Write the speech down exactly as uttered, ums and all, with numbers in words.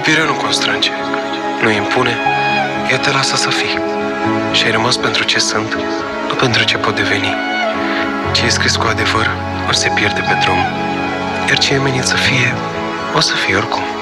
Iubirea nu constrânge, nu impune, ea te lasă să fii. Și ai rămas pentru ce sunt, nu pentru ce pot deveni. Ce e scris cu adevăr, o să se pierde pe drum. Iar ce e menit să fie, o să fie oricum.